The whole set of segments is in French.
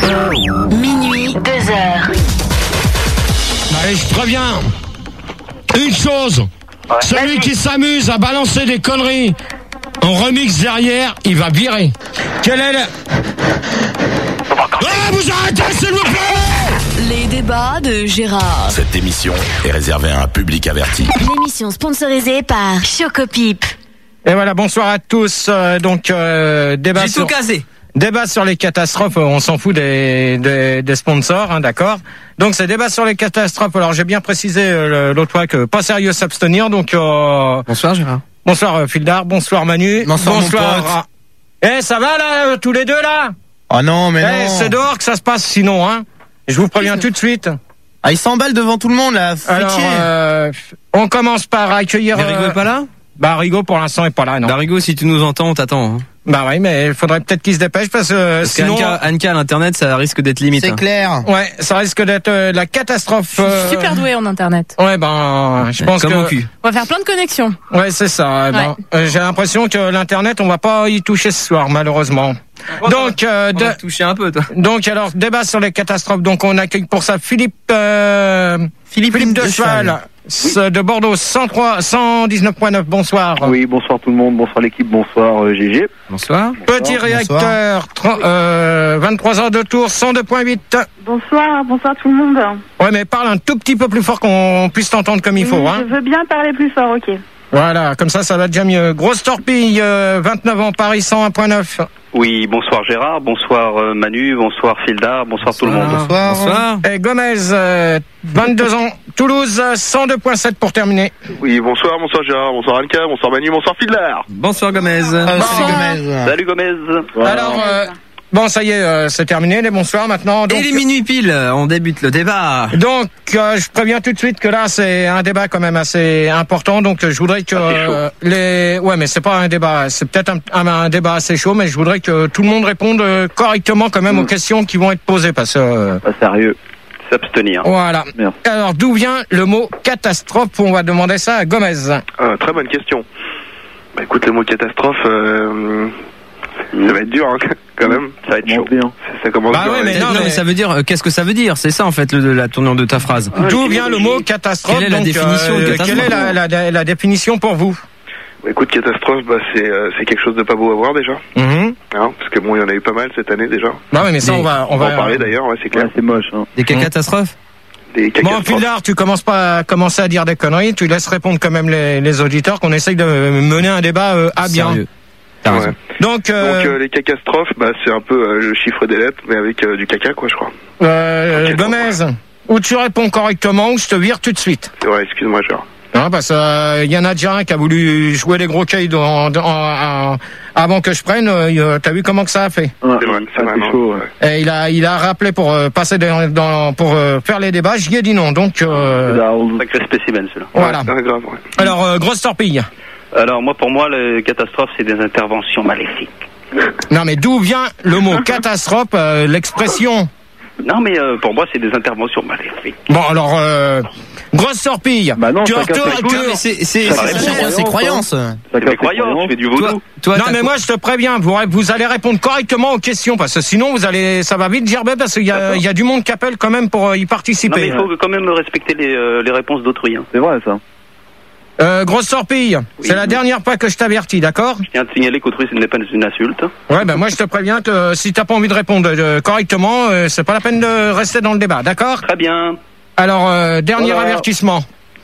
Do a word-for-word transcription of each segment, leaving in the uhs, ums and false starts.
Minuit, deux heures. Allez, je préviens. Une chose. Ouais. Celui qui s'amuse à balancer des conneries en remix derrière, il va virer. Quel est le... Ah, vous arrêtez, s'il vous plaît! Les débats de Gérard. Cette émission est réservée à un public averti. L'émission sponsorisée par Chocopip. Et voilà, bonsoir à tous. Euh, donc, euh, débat J'ai sur... tout casé. Débat sur les catastrophes, on s'en fout des, des, des sponsors, hein, d'accord. Donc c'est débat sur les catastrophes. Alors j'ai bien précisé euh, l'autre fois que pas sérieux s'abstenir. Donc euh, bonsoir Gérard. Bonsoir euh, Fildar, bonsoir Manu. Bonsoir, bonsoir mon pote. Eh hey, ça va là, euh, tous les deux là? Ah non mais hey, non. C'est dehors que ça se passe sinon, hein. Je vous préviens tout de suite. Ah il s'emballe devant tout le monde là. Alors euh, on commence par accueillir. Mais Rigo euh... est pas là? Bah Rigo pour l'instant est pas là, non. Bah Rigo, si tu nous entends, on t'attend. Hein. Bah oui, mais il faudrait peut-être qu'il se dépêche parce que parce sinon... Anka, Anka à l'internet, ça risque d'être limite. C'est hein. clair. Ouais, ça risque d'être euh, la catastrophe. Je suis euh... super doué en internet. Ouais, ben, je pense Comme que... au cul. On va faire plein de connexions. Ouais, c'est ça. Ouais. Ben, euh, j'ai l'impression que l'internet, on va pas y toucher ce soir, malheureusement. Oh, donc, euh, on de... va toucher un peu, toi. Donc, alors, débat sur les catastrophes. Donc, on accueille pour ça Philippe, euh... Philippe, Philippe de, de Cheval. Cheval. Oui. De Bordeaux, cent trois, cent dix-neuf point neuf, bonsoir. Oui, bonsoir tout le monde, bonsoir l'équipe, bonsoir euh, G G. Bonsoir. Petit bonsoir. Réacteur, trente, euh, vingt-trois heures de tour, cent deux point huit. Bonsoir, bonsoir tout le monde. Ouais, mais parle un tout petit peu plus fort qu'on puisse t'entendre comme il faut. Oui, hein. Je veux bien parler plus fort, ok. Voilà, comme ça, ça va déjà mieux. Grosse torpille, euh, vingt-neuf ans, Paris, cent un point neuf. Oui, bonsoir Gérard, bonsoir euh, Manu, bonsoir Fildar, bonsoir, bonsoir tout le monde. Bonsoir. Bonsoir. Et Gomez, euh, vingt-deux ans, Toulouse, cent deux point sept pour terminer. Oui, bonsoir, bonsoir Gérard, bonsoir Anka, bonsoir Manu, bonsoir Fildar. Bonsoir Gomez. Euh, bonsoir. Salut Gomez. Salut Gomez. Voilà. Alors, euh, bon, ça y est, euh, c'est terminé, les bonsoirs maintenant. Donc, et les minuit pile, on débute le débat. Donc, euh, je préviens tout de suite que là, c'est un débat quand même assez important. Donc, je voudrais que euh, les... Ouais, mais c'est pas un débat, c'est peut-être un, un, un débat assez chaud, mais je voudrais que tout le monde réponde correctement quand même mmh. aux questions qui vont être posées, parce que... Euh... Pas sérieux. S'abstenir. Voilà. Merci. Alors, d'où vient le mot catastrophe? On va demander ça à Gomez. Euh, très bonne question. Bah écoute, le mot catastrophe... Euh... Ça va être dur, hein, quand même. Ça va être chaud. Ça, ça commence bah dur. Ouais, mais non, non, mais... mais ça veut dire, euh, qu'est-ce que ça veut dire? C'est ça, en fait, le, la tournure de ta phrase. Ah, D'où vient le mot catastrophe? Quelle est la donc, définition euh, de catastrophe? Quelle est la, la, la définition pour vous? Bah, écoute, catastrophe, bah, c'est, euh, c'est quelque chose de pas beau à voir, déjà. Mm-hmm. Hein, parce que bon, il y en a eu pas mal cette année, déjà. Bah ouais, mais ça, Des... on va, on on va en parler d'ailleurs, ouais, c'est clair. Ouais, c'est moche, hein. Des mmh. catastrophes? Des bon, Fildar, tu commences pas à commencer à dire des conneries, tu laisses répondre quand même les, les auditeurs, qu'on essaye de mener un débat euh, à bien. Sérieux. Ouais. Donc, euh... Donc euh, les catastrophes, bah, c'est un peu euh, le chiffre des lettres, mais avec euh, du caca, quoi, je crois. Euh, okay, Gomez, ou tu réponds correctement, ou je te vire tout de suite. Ouais, excuse-moi, Gérard. Non, parce qu'il euh, y en a déjà un qui a voulu jouer les gros cailles dans, dans, en, en, avant que je prenne. Euh, T'as vu comment que ça a fait? Ouais, c'est vrai, c'est vrai, chaud. Ouais. Et il a, il a rappelé pour euh, passer dans, dans, pour euh, faire les débats. J'y ai dit non. Donc, euh, sacré spécimen celui-là. Voilà. Ouais, grave, ouais. Alors, euh, grosse torpille. Alors moi, pour moi, les catastrophes, c'est des interventions maléfiques. Non, mais d'où vient le mot catastrophe, euh, l'expression? Non, mais euh, pour moi, c'est des interventions maléfiques. Bon, alors, euh, grosse torpille. Bah non, tu chacun retournes, ses tu... couilles. C'est, c'est, c'est, c'est, chacun ses croyances. C'est des croyances, tu fais du vaudou. Toi, toi, non, mais quoi? Moi, je te préviens, vous, vous allez répondre correctement aux questions, parce que sinon, vous allez, ça va vite gerber, parce qu'il y a, il y a du monde qui appelle quand même pour y participer. Non, mais il faut quand même respecter les, euh, les réponses d'autrui. Hein. C'est vrai, ça. Euh, grosse torpille, oui, c'est oui. La dernière fois que je t'avertis, d'accord? Je tiens à te signaler qu'autrui, ce n'est pas une insulte. Ouais, ben moi je te préviens que euh, si t'as pas envie de répondre euh, correctement, euh, c'est pas la peine de rester dans le débat, d'accord? Très bien. Alors, euh, dernier voilà. avertissement.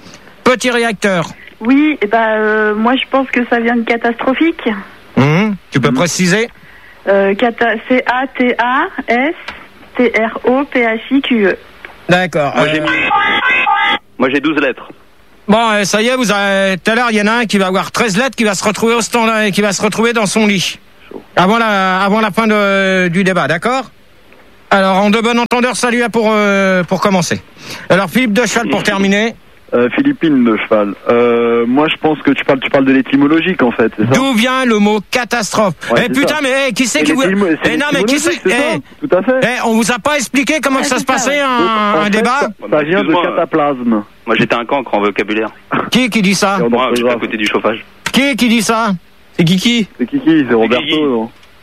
Petit réacteur. Oui, et bah, euh, moi je pense que ça vient de catastrophique. Mmh, tu peux mmh. préciser? euh, cata- C A T A S T R O P H I Q E. D'accord. Moi, euh... j'ai... moi j'ai douze lettres. Bon, ça y est, vous avez... tout à l'heure, il y en a un qui va avoir treize lettres, qui va se retrouver au stand et qui va se retrouver dans son lit. Avant la, avant la fin de, du débat, d'accord? Alors, en de bon entendeur, salut pour, euh, pour commencer. Alors, Philippe de Cheval pour terminer. Euh, Philippine de Cheval. Euh, moi, je pense que tu parles, tu parles de l'étymologique, en fait. C'est ça? D'où vient le mot catastrophe? Ouais, eh putain, ça. mais hey, qui c'est qui vous... Eh non, mais qui c'est... Eh, tout à fait. Eh, on vous a pas expliqué comment ouais, que ça se passait, ça, un, un fait, débat? Ça, ça vient de cataplasme. Moi, j'étais un cancre en vocabulaire. Qui qui dit ça? Moi, j'étais à côté du chauffage. Qui qui dit ça? C'est Kiki. C'est Kiki, c'est Roberto. Kiki.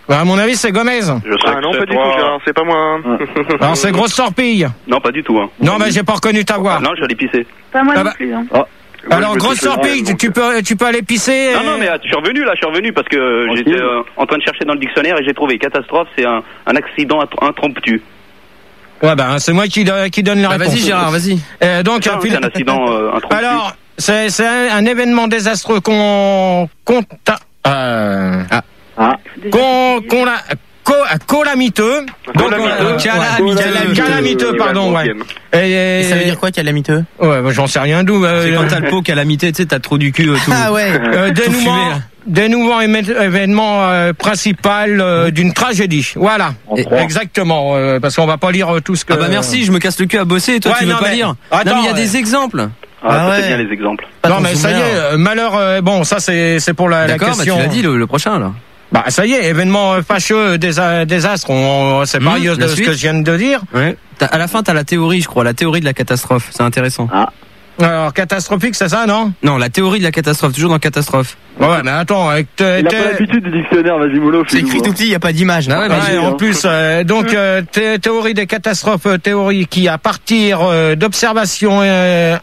Bah, à mon avis, c'est Gomez. Je sais Ah que non, c'est pas du toi. tout, Gérard, c'est pas moi. Hein. Alors, c'est Grosse Torpille. Non, pas du tout. Hein. Non, mais j'ai pas reconnu ta voix. Ah, non, je suis allé pisser. Pas moi Ah non bah. plus. Hein. Ah, Moi, Alors, je me Grosse suis fait Torpille, donc, tu peux, tu peux aller pisser. Non, et- non, mais euh, je suis revenu là, je suis revenu parce que euh, Tranquille. j'étais euh, en train de chercher dans le dictionnaire et j'ai trouvé catastrophe, c'est un, un accident int- impromptu. Ouais, bah, c'est moi qui, do- qui donne la Bah, réponse. vas-y Gérard, vas-y. Euh, donc, C'est ça, un hein, fil- c'est un accident euh, impromptu. Alors, c'est, c'est un, un événement désastreux qu'on, qu'on, ta- euh, ah. qu'on, qu'on la, co- colamiteux. Donc, Calamiteux. euh, calamiteux, Calamiteux. calamiteux, pardon, ouais. Et, Et ça veut dire quoi, calamiteux? ouais, bah, j'en sais rien d'où. euh, C'est quand t'as le pot calamité, tu sais, t'as trop du cul euh, tout. Ah ouais. euh, tout fumé, dénouement, là. dénouement éme- événement euh, principal euh, d'une tragédie. Voilà. En Et- trois. Exactement, euh, parce qu'on va pas lire euh, tout ce que. Ah bah merci, je me casse le cul à bosser et toi Ouais, tu veux non, pas mais- lire. Attends, non mais il y a ouais. des exemples. Ah, Ah c'était ouais. bien les exemples. Pas Non ton mais ça y zoomer. est, euh, malheur. euh, bon, ça c'est c'est pour la, la D'accord, bah tu question. l'as dit le, le prochain là. Bah ça y est, événement euh, fâcheux, désa- désastre. On, on- c'est Mmh, pareil de la ce suite. que je viens de dire. Ouais. T'as- à la fin t'as la théorie, je crois, la théorie de la catastrophe. C'est intéressant. Alors catastrophique, c'est ça, non? Non, la théorie de la catastrophe, toujours dans catastrophe. Ouais, mais attends, avec te- Il a te- pas l'habitude du dictionnaire, vas-y Molo, C'est fais-nous, écrit hein. tout petit, y a pas d'image. Ah ouais, Ouais, vas-y, en hein. plus, euh, donc euh, thé- théorie des catastrophes, euh, théorie qui à partir euh, d'observations euh,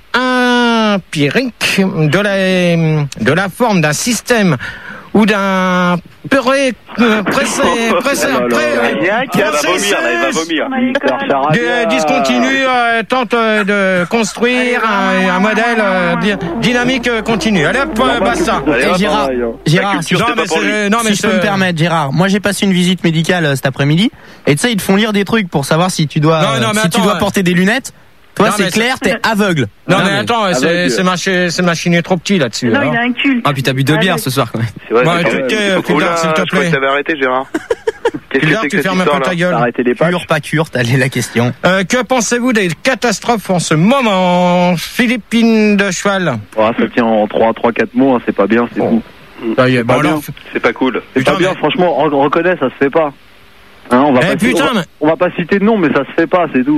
empiriques de la de la forme d'un système ou d'un pré, euh, pressé, pressé, Oh là là. pré- Elle va vomir, là, elle va vomir. À l'école. de- discontinue euh, tente euh, de construire un, un modèle euh, di- dynamique euh, continu. Allez hop, euh, basta. Allez, Et hop, Gérard, pareil, hein. Gérard, La si, culture, Non c'est mais, pas pour lui. c'est- non, mais si je peux c'est- me permettre, Gérard, moi j'ai passé une visite médicale euh, cet après-midi, et tu sais, ils te font lire des trucs pour savoir si tu dois, Non, non, mais si attends, tu dois ouais. porter des lunettes. Toi, Non, mais c'est clair, t'es aveugle. Non, Non, mais mais- attends, c'est, Aveugle. c'est, machi- c'est machiné trop petit là-dessus. Non, alors. il a un culte. Ah puis t'as bu deux bières ce soir quand même. C'est vrai, Ouais, c'est tu quand t'es, même- Fulgar, Oula, s'il te je crois plaît. que t'avais arrêté, Gérard. Qu'est-ce que Fulgar, c'est tu que cette fermes un peu histoire ta là gueule. Arrêtez les patchs. Cure, pas cure, t'as la question. Euh, que pensez-vous des catastrophes en ce moment, Philippines de cheval? Oh, ça tient en trois, trois, quatre mots, hein, c'est pas bien, c'est Bon. fou. Ça y est, Pas bon, bien. alors, c'est pas cool. C'est Putain, pas bien, mais- franchement, on on reconnaît, ça se fait pas. Hein, on va Eh, pas putain, on va, mais- on va pas citer de nom, mais ça se fait pas, c'est tout.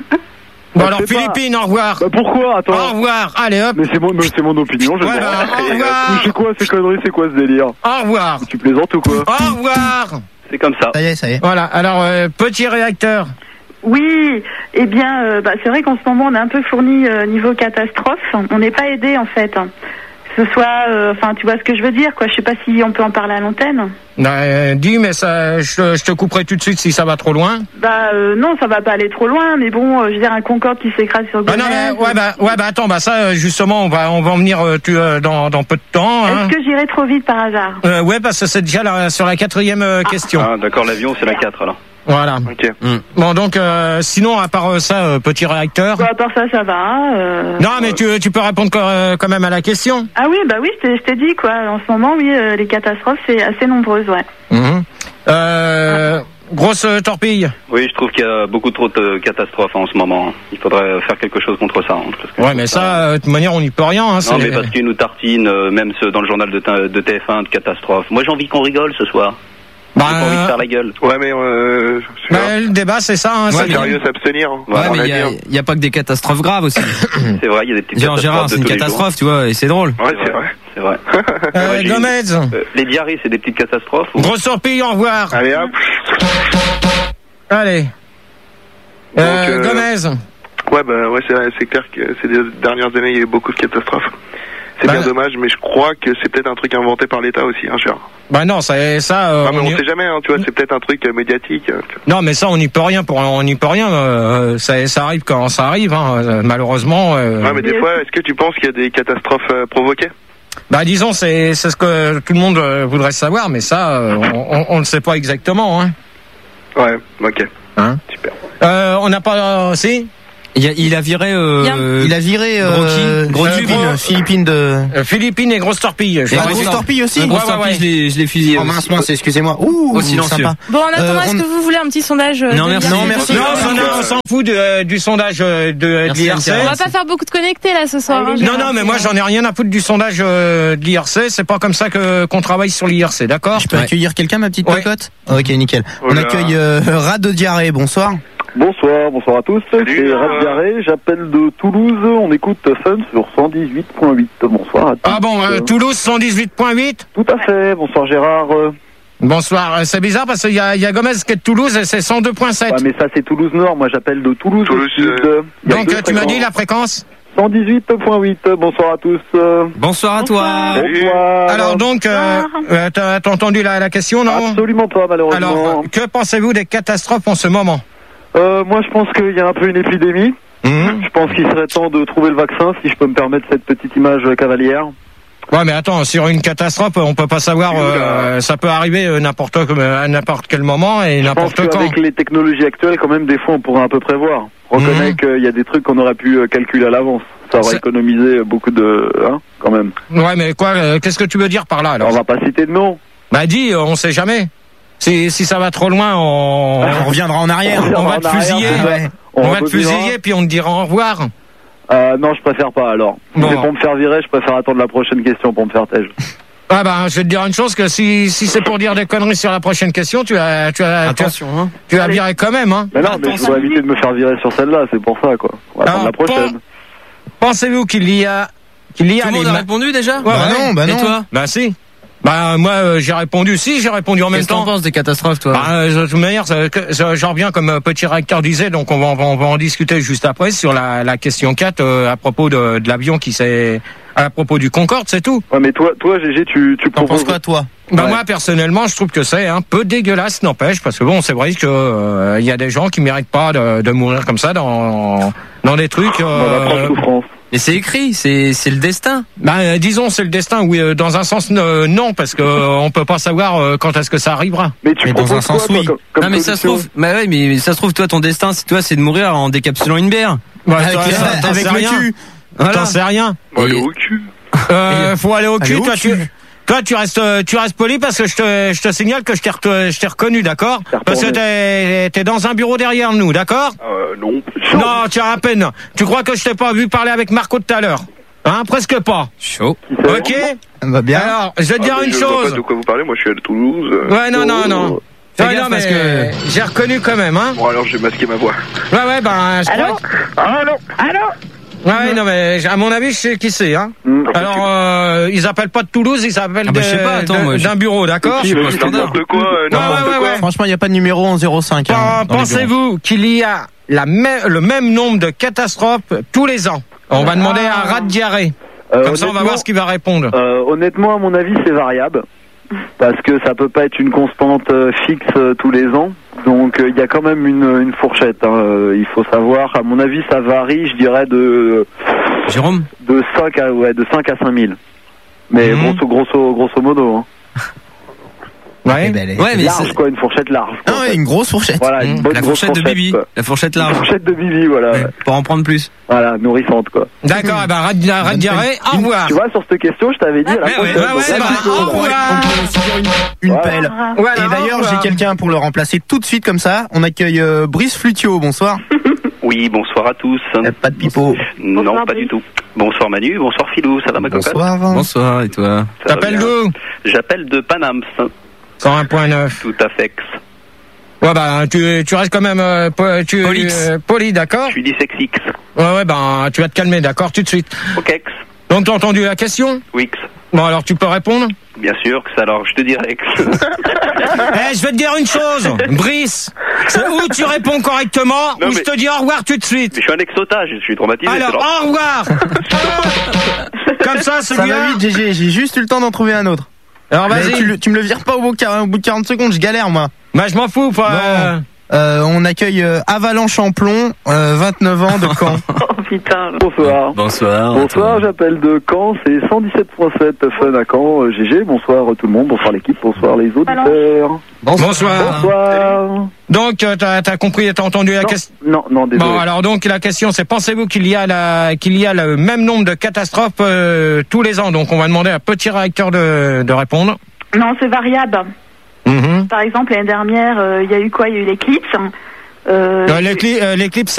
bon, Ça alors, se fait pas. Philippines, au revoir. Bah pourquoi, Au attends? revoir, allez hop, Mais c'est mon, mais c'est mon opinion, je Ouais, m'en bah, bats. au Mais revoir. c'est quoi ces conneries, c'est quoi ce délire? au revoir, Tu plaisantes ou quoi? au revoir. C'est comme ça. Ça y est, ça y est. Voilà, alors, euh, petit réacteur. Oui, eh bien, euh, bah, c'est vrai qu'en ce moment, on est un peu fourni euh, niveau catastrophe. On n'est pas aidé, en fait. Que ce soit, euh, enfin, tu vois ce que je veux dire, quoi. Je sais pas si on peut en parler à l'antenne. Euh, dis, mais ça, je, te- je te couperai tout de suite si ça va trop loin. Bah, euh, non, ça va pas aller trop loin, mais bon, euh, je veux dire, un Concorde qui s'écrase sur Ah non, mais, Gonesse. ouais, bah, ouais, bah, attends, bah, ça, euh, justement, on va, on va en venir, euh, tu, euh, dans, dans peu de temps, hein. Est-ce que j'irai trop vite par hasard? Euh, ouais, parce que c'est déjà la- sur la quatrième euh, question. Ah, d'accord, l'avion, c'est la quatre alors. Voilà. Ok. Bon, donc, euh, sinon, à part euh, ça, euh, petit réacteur. Bah, à part ça, ça va. euh. Non, mais tu, tu peux répondre co- euh, quand même à la question. Ah oui, bah oui, je t'ai- je t'ai dit, quoi. En ce moment, oui, euh, les catastrophes, c'est assez nombreuses, ouais. Mhm. Euh, grosse euh, torpille. Oui, je trouve qu'il y a beaucoup trop de catastrophes en ce moment. Il faudrait faire quelque chose contre ça. hein, parce que Ouais, mais ça, euh, de toute manière, on n'y peut rien. Hein, Non, c'est mais les- parce qu'ils nous tartinent, euh, même ceux dans le journal de, T- de T F un, de catastrophes. Moi, j'ai envie qu'on rigole ce soir. Bah, J'ai pas envie de faire la gueule. Ouais, mais euh, bah, le débat, c'est ça. Hein, Ouais, c'est mais- sérieux, s'abstenir. Ouais, Voilà, on mais a il y, dit, a- hein. il y a pas que des catastrophes graves aussi. C'est vrai, il y a des petites Genre catastrophes Gérard, de c'est une tous les jours. catastrophe, tu vois, et c'est drôle. Ouais, c'est vrai. C'est vrai. Euh, Ouais, j'ai- Gomez. Euh, les diarrhées, c'est des petites catastrophes ou... Grosse torpille, au revoir. Allez, hop. Allez. Euh, Donc, euh, Gomez. Ouais, bah, ouais, c'est, c'est clair que ces deux dernières années, il y a eu beaucoup de catastrophes. C'est Bah, bien dommage, mais je crois que c'est peut-être un truc inventé par l'État aussi, hein, Gérard. Bah non, ça, ça. euh, Ah, mais on on y- sait jamais, hein, tu vois, c'est peut-être un truc euh, médiatique. euh, tu vois. Non, mais ça, on n'y peut rien. Pour, on n'y peut rien. euh, ça, ça arrive quand ça arrive. Hein, euh, malheureusement. euh, Ouais, mais des fois, est-ce que tu penses qu'il y a des catastrophes euh, provoquées? Bah disons, c'est, c'est ce que tout le monde euh, voudrait savoir, mais ça, euh, on, on, on ne sait pas exactement. Hein. Ouais, ok. Hein Super. Euh, on n'a pas. Euh, si. Il, a, il a viré. Euh, Il y a- Il a viré Gros euh, qui Gros qui Philippines, Gros- Philippines de. Euh, Philippines et grosse torpille. Je Ah, l'aurais grosse dit. torpille aussi. Un gros Ouais, ouais, torpille, ouais. je l'ai- je l'ai fusillé. Oh aussi. mince, mince, excusez-moi. Ouh, Au silencieux. sympa. Bon, en attendant, Euh, est-ce on- que vous voulez un petit sondage euh, Non, de merci. l'I R C? Non, merci. Non, Euh, non, non, on s'en fout de, euh, du sondage euh, de, Merci, de l'I R C. Anne-Thérèse. On va pas faire beaucoup de connectés là ce soir. hein, Non, Gérard, non, mais c'est- moi j'en ai rien à foutre du sondage euh, de l'I R C. C'est pas comme ça que qu'on travaille sur l'I R C, d'accord? Je peux Ouais. accueillir quelqu'un, ma petite Ouais. cocotte? Ok, nickel. Oh On là. accueille euh, Rat de diarrhée, bonsoir. Bonsoir, bonsoir à tous. Salut, C'est euh, Rat Garé, j'appelle de Toulouse. On écoute Fun sur cent dix-huit point huit. Bonsoir à tous. Ah bon, euh, Toulouse cent dix-huit point huit. Tout à fait. Bonsoir Gérard. Euh, Bonsoir. Euh, C'est bizarre parce qu'il y a, il y a Gomez qui est de Toulouse et c'est cent deux virgule sept. Ouais, mais ça c'est Toulouse Nord, moi j'appelle de Toulouse. Toulouse, Sud. euh, Il y a Donc deux euh, tu m'as dit fréquences. la fréquence. cent dix-huit virgule huit. Bonsoir à tous. euh, Bonsoir à toi. Bonsoir. Alors donc, euh, euh, t'as t'as entendu la, la question, non? Absolument pas, malheureusement. Alors, que pensez-vous des catastrophes en ce moment? Euh, moi, je pense qu'il y a un peu une épidémie. Mhm. Je pense qu'il serait temps de trouver le vaccin, si je peux me permettre cette petite image cavalière. Ouais, mais attends, sur une catastrophe, on peut pas savoir. Euh, ça peut arriver euh, n'importe à n'importe quel moment et Je pense n'importe quand. qu'avec les technologies actuelles, quand même, des fois, on pourrait un peu prévoir. On reconnaît Mhm. qu'il y a des trucs qu'on aurait pu euh, calculer à l'avance. Ça aurait C'est- économisé beaucoup de... Hein, quand même. Ouais, mais quoi euh, Qu'est-ce que tu veux dire par là alors? On va pas citer de nom. Bah dis, euh, on sait jamais. Si si ça va trop loin, on On reviendra en arrière. on va te en arrière, fusiller. c'est ça. Ouais. On va te rebobinera. fusiller puis on te dira au revoir. Euh, non, je préfère pas, alors. Si Bon. c'est pour me faire virer, je préfère attendre la prochaine question pour me faire taire. Ah bah, je vais te dire une chose, que si, si c'est pour dire des conneries sur la prochaine question, tu as, tu as, tu as, Attention, hein. tu as viré quand même, hein. Mais non, mais je dois éviter de me faire virer sur celle-là, c'est pour ça, quoi. On va attendre Alors, la prochaine. Pensez-vous qu'il y a, qu'il y a Tout le monde les a ma- répondu déjà? Ouais, Bah ouais. non, bah Et non. toi? Bah si. Bah moi, euh, j'ai répondu si, j'ai répondu en même Qu'est-ce que t'en temps. penses des catastrophes, toi? Bah, euh, de toute manière, ça- que- ça- j'en reviens comme euh, petit réacteur disait, donc on va, on va, on va en discuter juste après sur la, la question quatre euh, à propos de, de l'avion qui s'est, à propos du Concorde, c'est tout. Ouais, mais toi, toi, Gégé, tu, tu T'en proposes penses quoi, toi? Bah Ouais. moi personnellement, je trouve que c'est un peu dégueulasse, n'empêche, parce que bon, c'est vrai que euh, il y a des gens qui méritent pas de, de mourir comme ça dans dans des trucs. dans la franche Euh, souffrance. Mais c'est écrit, c'est c'est le destin. bah euh, disons, c'est le destin. Oui, euh, dans un sens euh, non, parce que euh, on peut pas savoir euh, quand est-ce que ça arrivera. Mais tu Mais dans proposes un sens, quoi, toi, oui. comme, comme non mais ça se solution trouve, bah ouais, mais ça se trouve toi ton destin, c'est toi, c'est de mourir en décapsulant une bière. Ouais, Avec, toi, euh, ça, t'en avec sais le rien. cul. Voilà. T'en sais rien. Bon, allez, Et- au cul. Euh, faut aller au Aller cul. au Toi, cul. tu, toi, tu restes, euh, tu restes poli parce que je te, je te signale que je t'ai, re- je t'ai reconnu, d'accord? T'es Parce que retourné. t'es, t'es dans un bureau derrière nous, d'accord? Euh, non. Non, tu as à peine. Tu crois que je t'ai pas vu parler avec Marco tout à l'heure? Hein, presque pas. Chaud. Qui c'est Ok? Bah bien. Alors, je vais te Ah, dire mais une je vois chose. pas de quoi vous parlez, moi je suis à Toulouse. euh. Ouais, non, non, non. Fais Ouais, gaffe non, parce mais j'ai reconnu quand même, hein. Bon, alors j'ai masqué ma voix. Ouais, ouais, ben, je Allô crois. Allô Allô que- Ouais, non, mais à mon avis, je sais qui c'est, hein. Hum. Alors, euh, ils appellent pas de Toulouse, ils appellent Ah bah, de- je sais pas, attends, de- moi, je- d'un bureau, d'accord? Je sais pas, n'importe quoi, euh, n'importe ouais, quoi. ouais. Franchement, il n'y a pas de numéro en zéro cinq. Hein, Pen- Pensez-vous qu'il y a la même- le même nombre de catastrophes tous les ans? On va demander à Rat Diarrhée. Euh, Comme ça, on va honnêtement- voir ce qu'il va répondre. Euh, honnêtement, à mon avis, c'est variable. Parce que ça peut pas être une constante euh, fixe euh, tous les ans. Donc euh, il y a quand même une, une fourchette. Hein. Euh, il faut savoir. À mon avis, ça varie, je dirais, de Jérôme? de cinq à ouais, de cinq à cinq mille. Mais Mhm. grosso grosso grosso modo. Hein. Ouais. Ouais, mais Large c'est quoi, une fourchette large. Ah quoi, en ouais, fait. une grosse fourchette. Voilà, une Mhm. bonne la grosse fourchette de Bibi. quoi. La fourchette Une large. fourchette de Bibi, voilà. Ouais, pour en prendre plus. Voilà, nourrissante quoi. D'accord, eh ben, Rat, Rat Diarrhée, au revoir. Tu vois, sur cette question, je t'avais dit. à la Ouais, prochaine. ouais, ouais, Donc là, bah, tu peux- au On pourrait- revoir. on pourrait aussi dire une, une Voilà. pelle. Voilà, Et au d'ailleurs, j'ai revoir. quelqu'un pour le remplacer tout de suite comme ça. On accueille euh, Brice Flutio. Bonsoir. Oui, bonsoir à tous. Euh, Pas de pipeau. Non, Bonsoir, pas Brice. du tout. Bonsoir Manu, bonsoir Philou, ça va ma cocotte? Bonsoir. Bonsoir, et toi? Ça va T'appelles bien. d'où? J'appelle de Paname, cent un point neuf. tout à fait. Ouais, bah, tu, tu restes quand même, euh, po- tu, Polix. euh, poli, d'accord? Je suis dyslexique. Ouais, ouais, ben, tu vas te calmer, d'accord, tout de suite. Ok, Donc, t'as entendu la question? Wix. Bon, alors, tu peux répondre? Bien sûr que ça, alors je te dirai. Eh, je vais te dire une chose, Brice. C'est où tu réponds correctement, Non, ou je mais- te dis au revoir tout de suite. Mais je suis un exotage, je suis traumatisé. Alors, c'est alors. au revoir. Comme ça, Ça va celui-là. vite, G G. J'ai juste eu le temps d'en trouver un autre. Alors, Mais vas-y. tu, le- tu me le vires pas au bout, de quar- au bout de quarante secondes. Je galère, moi. Bah, je m'en fous, pas. Non. euh, Euh, on accueille euh, Avalanche en plomb, euh, vingt-neuf ans de Caen. Oh putain. Bonsoir. Bonsoir. Bonsoir, j'appelle de Caen, c'est cent dix-sept virgule sept Fun à Caen. Euh, G G, bonsoir tout le monde, bonsoir l'équipe, bonsoir les auditeurs. Bonsoir. Bonsoir. Donc, euh, t'as, t'as compris, t'as entendu la Non, question? non, non, désolé. Bon, alors donc la question c'est, pensez-vous qu'il y a la, qu'il y a le même nombre de catastrophes euh, tous les ans? Donc on va demander à Petit Réacteur de, de répondre. Non, c'est variable. Mhm. Par exemple, l'année dernière, euh, il y a eu quoi? Il y a eu l'éclipse. Euh, Euh, l'éclipse, euh, l'éclipse